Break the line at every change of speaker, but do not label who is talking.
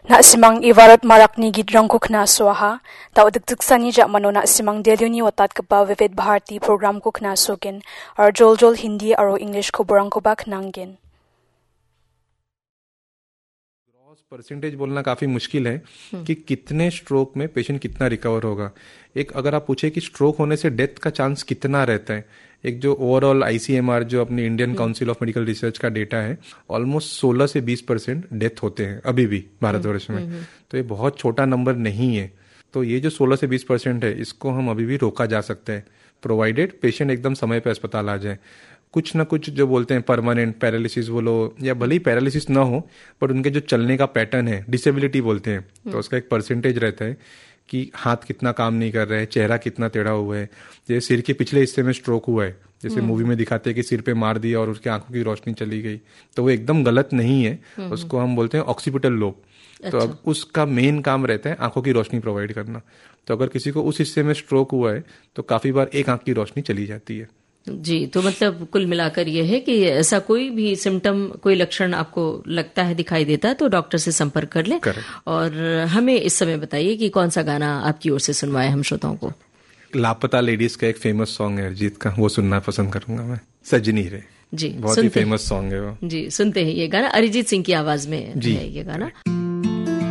Na simang iwarot marakni gidrangko khna swaha ta udiktiksani ja manona simang delyuni watat kapa Vivid Bharati program ko khna sokin ar jol Hindi aro English ko borang ko ba khnangin.
Percentage बोलना काफ़ी मुश्किल है कि कितने stroke में patient कितना recover होगा. एक अगर आप पूछे कि स्ट्रोक होने से डेथ का चांस कितना रहता है, एक जो ओवरऑल ICMR जो अपनी Indian council of medical research का डेटा है, ऑलमोस्ट 16 से 20% डेथ होते हैं अभी भी भारतवर्ष में. तो ये बहुत छोटा नंबर नहीं है. तो ये जो 16 से 20% है, इसको हम अभी भी रोका जा सकता है, प्रोवाइडेड पेशेंट एकदम समय पे अस्पताल आ जाए. कुछ ना कुछ जो बोलते हैं परमानेंट पैरालिसिस बोलो या भले ही पैरालिसिस ना हो, पर उनके जो चलने का पैटर्न है, डिसेबिलिटी बोलते हैं, तो उसका एक परसेंटेज रहता है कि हाथ कितना काम नहीं कर रहा है, चेहरा कितना टेढ़ा हुआ है. जैसे सिर के पिछले हिस्से में स्ट्रोक हुआ है, जैसे मूवी में दिखाते हैं कि सिर पे मार दिया और उसकी आंखों की रोशनी चली गई, तो वो एकदम गलत नहीं है. उसको हम बोलते हैं ऑक्सीपिटल लोब. तो अब उसका मेन काम रहता है आंखों की रोशनी प्रोवाइड करना. तो अगर किसी को उस हिस्से में स्ट्रोक हुआ है तो काफी बार एक आंख की रोशनी चली जाती है.
जी, तो मतलब कुल मिलाकर ये है कि ऐसा कोई भी सिम्टम, कोई लक्षण आपको लगता है, दिखाई देता है, तो डॉक्टर से संपर्क कर लें. और हमें इस समय बताइए कि कौन सा गाना आपकी ओर से सुनवाए हम श्रोताओं को.
लापता लेडीज का एक फेमस सॉन्ग है अरिजीत का, वो सुनना पसंद करूंगा मैं, सजनी रे.
जी,
बहुत ही फेमस सॉन्ग है वो.
जी, सुनते हैं ये गाना, अरिजीत सिंह की आवाज में है ये गाना.